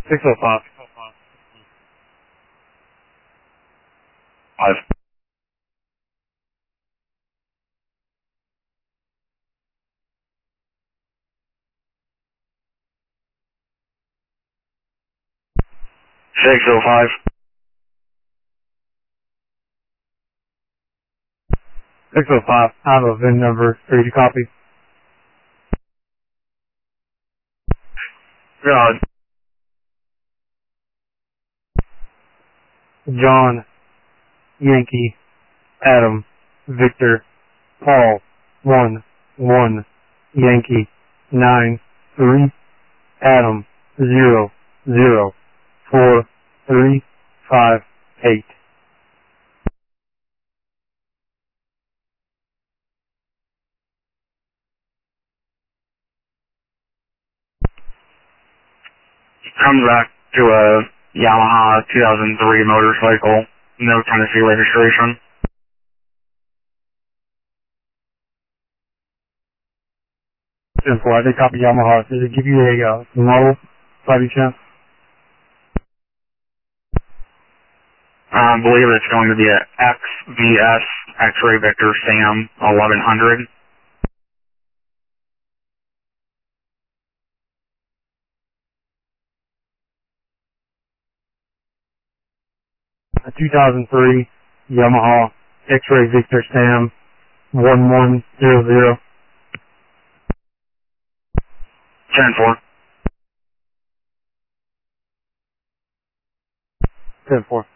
605. 5. Six oh five. 605. I have a VIN number for you to copy. God. John, Yankee, Adam, Victor, Paul, 1, 1, Yankee, 9, 3, Adam, 0, 0, 4, 3, 5, 8. Comes back to a Yamaha 2003 motorcycle. No Tennessee registration. 10-4. I did copy Yamaha. Did it give you a model by any chance? I believe it's going to be a XVS X-Ray Victor Sam 1100. A 2003 Yamaha X-Ray Victor Sam 1100. 10-4. 10-4.